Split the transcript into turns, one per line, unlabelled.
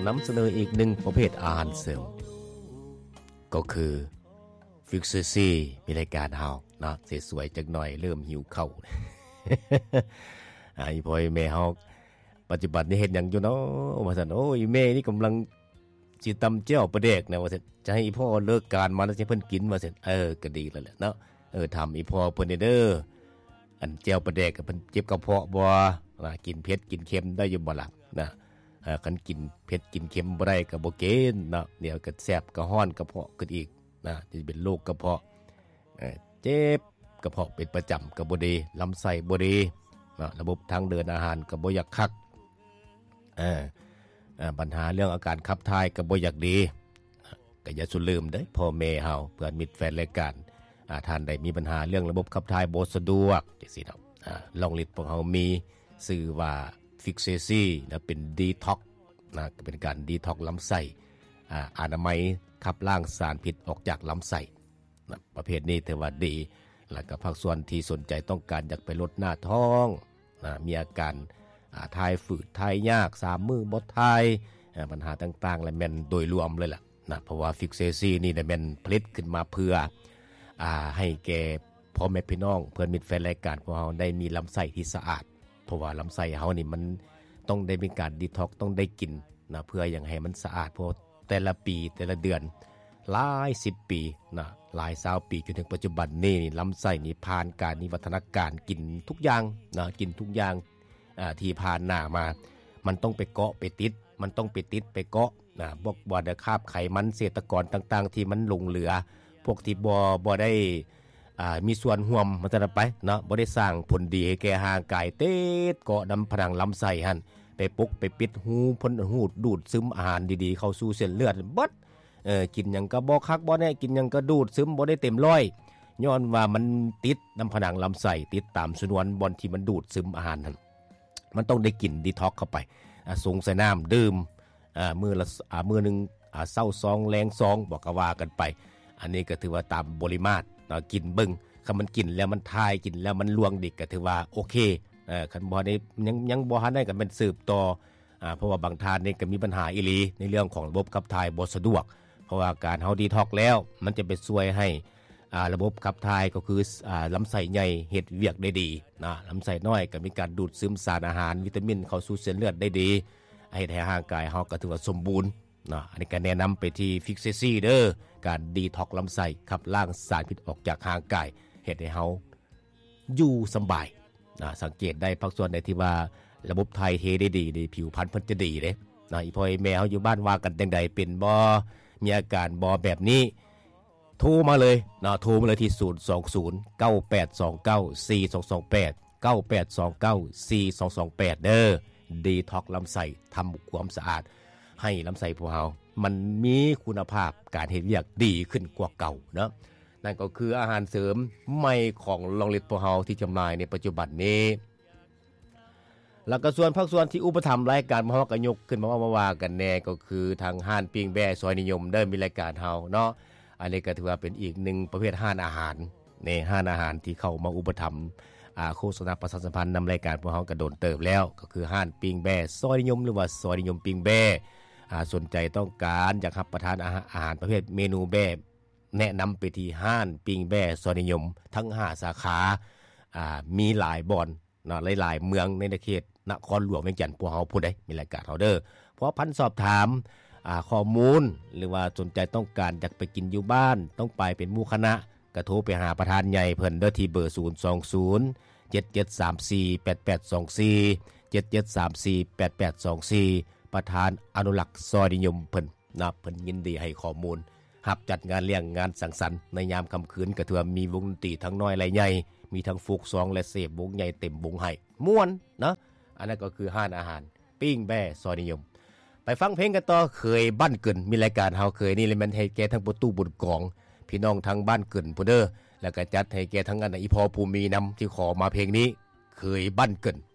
นำเสนออีกหนึ่งประเภทอาหารเสริมก็คือฟิกเซซี่มีรายการเฮาเนาะสวยๆจักหน่อยเริ่มหิวข้าว อีพ่อแม่เฮาปัจจุบันนี้เฮ็ดหยังอยู่เนาะว่าซั่นโอ้ยแม่นี่กำลังสิตำแจ่วปลาแดกนะว่าซั่นจะให้อีพ่อเลิกการมาแล้วสิเพิ่นกินว่าซั่นก็ดีแล้วแหละเนาะทำอีพ่อเพิ่นเด้ออันแจ่วปลาแดกเพิ่นเจ็บกระเพาะบ่กินเผ็ดกินเค็มได้อยู่บ่ล่ะนะคันกินเผ็ดกินเค็มบ่ได้ก็บ่เกณฑ์เนาะเดี๋ยวก็แซ่บก็ฮ้อนกระเพาะขึ้นอีกนะจะเป็นโรคกระเพาะเจ็บกระเพาะเป็นประจำก็บ่ดีลำไส้บ่ดีนะระบบทางเดินอาหารก็บ่อยากคักปัญหาเรื่องอาการขับถ่ายก็บ่อยากดีก็อย่าสุลืมเด้อพ่อแม่เฮาเพื่อนมิตรแฟนรายการท่านใดมีปัญหาเรื่องระบบขับถ่ายบ่สะดวกจังซี่เนาะลองฤทธิ์พวกเฮามีชื่อว่าฟิกเซซี่นะเป็นดีท็อกนะก็เป็นการดีท็อกลำไส้อนามัยขับล้างสารพิษออกจากลำไส้นะประเภทนี้ถือว่าดีแล้วก็ภาคส่วนที่สนใจต้องการอยากไปลดหน้าท้องนะมีอาการทายฝืดทายยาก3มื้อบ่ทายปัญหาต่างๆและแม่นโดยรวมเลยล่ะนะเพราะว่าฟิกเซซี่นี่ได้แม่นผลิตขึ้นมาเพื่อให้แก่พ่อแม่พี่น้องเพื่อนมิตรแฟนรายการของเฮาได้มีลำไส้ที่สะอาดเพราะว่าลำไส้เฮานี่มันต้องได้มีการดีท็อกต้องได้กินนะเพื่ออย่างให้มันสะอาดเพราะแต่ละปีแต่ละเดือนหลาย10ปีนะหลาย20ปีจนถึงปัจจุบันนี้ลำไส้นี่ผ่านการนิวัฒนาการกินทุกอย่างนะกินทุกอย่างที่ผ่านหน้ามามันต้องไปเกาะไปติดมันต้องไปติดไปเกาะนะพวกบ่ได้คาบไขมันเศษตะกอนต่างๆที่มันหลงเหลือพวกที่บ่ได้มีส่วนร่วมมันจะไปเนาะบ่ได้สร้างผลดีให้แก่ร่างกายเตดเกาะนำผนังลำไส้หั่นไปปกไปปิดหูพ้นหูดดูดซึมอาหารดีๆเข้าสู่เส้นเลือดเบิดกินหยังก็บ่คักบ่แน่กินหยังก็ดูดซึมบ่ได้เต็มร้อยย้อนว่ามันติดนำผนังลำไส้ติดตามชนวนบ่อนที่มันดูดซึมอาหารหั่นมันต้องได้กินดีท็อกเข้าไปส่งใส่น้ำดื่มมื้อละมื้อนึงเช้า2แลง2บอกก็ว่ากันไปอันนี้ก็ถือว่าตามปริมาตรกินเบิ่งคันมันกินแล้วมันทายกินแล้วมันลวงดิกก็ถือว่าโอเคคันบ่ได้ยังบ่ทันได้ก็เป็นสืบต่อเพราะว่าบางท่านนี่ก็มีปัญหาอีหลีในเรื่องของระบบขับถ่ายบ่สะดวกเพราะว่าการเฮาดีท็อกแล้วมันจะไปช่วยให้ระบบขับถ่ายก็คือลำไส้ใหญ่เฮ็ดเวียกได้ดีนะลำไส้น้อยก็มีการดูดซึมสารอาหารวิตามินเข้าสู่เส้นเลือดได้ดีให้ร่างกายเฮาก็ถือว่าสมบูรณ์นะอันนี้ก็แนะนำไปที่ฟิกเซซี่เด้อการดีท็อกลำไส้ขับล้างสารพิษออกจากร่างกายเฮ็ดให้เฮาอยู่สบายสังเกตได้ภาคส่วนในที่ว่าระบบถ่ายเทได้ดีในผิวพรรณเพิ่นจะดีเด้อีพ่อแม่เฮาอยู่บ้านว่ากันจังใดเป็นบ่มีอาการบ่แบบนี้โทรมาเลยโทรมาเลยที่020 9829 4228 9829 4228เด้อดีท็อกลำไส้ทำความสะอาดให้ลำไส้พวกเรามันมีคุณภาพการเฮ็ดเวียกดีขึ้นกว่าเก่าเนาะนั่นก็คืออาหารเสริมใหม่ของโรงเรียนพวกเราที่จำหน่ายในปัจจุบันนี้แล้วก็ส่วนภาคส่วนที่อุปถัมภ์รายการพวกเราก็ยกขึ้นมาว่ากันแน่ก็คือทางห้านปิ้งแบ่ซอยนิยมเด้อมีรายการเฮาเนาะอันนี้ก็ถือว่าเป็นอีกหนึ่งประเภทห้านอาหารในห้านอาหารที่เข้ามาอุปถัมภ์โฆษณาประชาสัมพันธ์นำรายการพวกเราก็โดนเติบแล้วก็คือห้านปิ้งแบ่ซอยนิยมหรือว่าซอยนิยมปิ้งแบ่สนใจต้องการอยากรับประทานอาหารประเภทเมนูแบ่แนะนำไปที่ห้านปิ้งแบ่ซอยนิยมทั้ง5สาขามีหลายบ่อนหลายๆเมืองในเขตนครหลวงเวียงจันทน์พวกเฮาผู้ใดมีรายการเฮาเด้อเพราะพันสอบถามข้อมูลหรือว่าสนใจต้องการอยากไปกินอยู่บ้านต้องไปเป็นหมู่คณะก็โทรไปหาประธานใหญ่เพิ่นเด้อที่เบอร์020 7734 8824 7734 8824ประธานอนุรักษ์ซอยนิยมเพิ่นเพิ่นยินดีให้ข้อมูลรับจัดงานเลี้ยงงานสังสรรค์ในยามค่ำคืนก็ถือว่ามีวงดนตรีทั้งน้อยและใหญ่มีทั้งฟุกซองและเสพวงใหญ่เต็มวงให้ม่วนนะอันนั้นก็คือห้านอาหารปิ้งแบ่ซอยนิยมไปฟังเพลงกันต่อเคยบ้านเกินมีรายการเฮาเคยนี่เลยมันให้แก่ทั้งประตูบุญกองพี่น้องทางบ้านเกินพุ่นเด้อแล้วก็จัดให้แก่ทั้งอันอีพอภูมินำที่ขอมาเพลงนี้เคยบ้านเกิน